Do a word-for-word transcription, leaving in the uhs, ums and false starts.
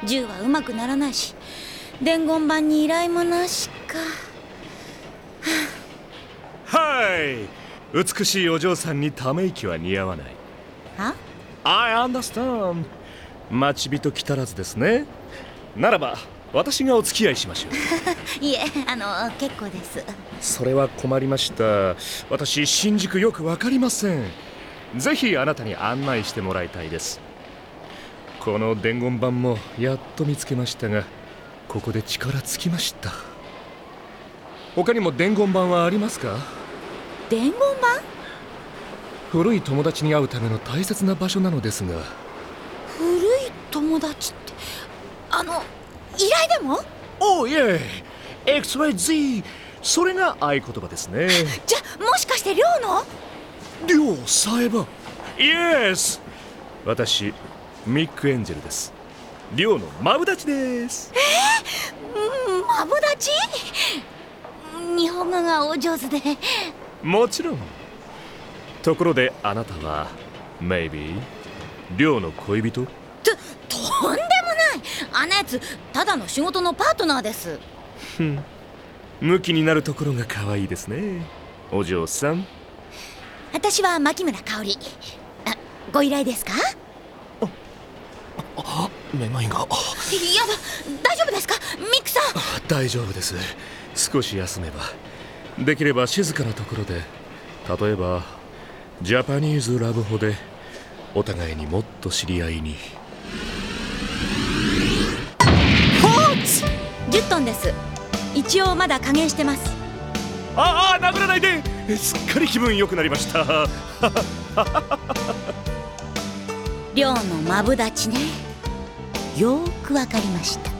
銃はうまくならないし、伝言板に依頼もなしか。 はい、美しいお嬢さんにため息は似合わない。 は？ I understand。 待ち人来たらずですね。ならば私がお付き合いしましょう。 いえ、あの結構です。 それは困りました。私新宿よくわかりません。ぜひあなたに案内してもらいたいです。この伝言板もやっと見つけましたが、ここで力尽きました。他にも伝言板はありますか？ 伝言板？ 古い友達に会うための大切な場所なのですが。 古い友達って、あの依頼でも？ おいえ、エクスワイゼット、 それが合言葉ですね。 じゃ、もしかして寮の？ 寮さえば。イエス、私ミック・エンジェルです。寮のマブダチです。 えー、マブダチ？日本語がお上手で。 もちろん。ところであなたは Maybe 寮の恋人？ と、とんでもない。あんなやつただの仕事のパートナーです。 ふん、ムキになるところが可愛いですね、お嬢さん。 私は牧村香織。あ、ご依頼ですか？ ああ、めまいが。 やだ、大丈夫ですかミックさん？ 大丈夫です。少し休めば。できれば静かなところで、例えばジャパニーズラブホでお互いにもっと知り合いに。 ホーツじゅっトンです。一応まだ加減してます。 ああ、殴らないで。すっかり気分良くなりました。 寮のマブダチね。よーくわかりました。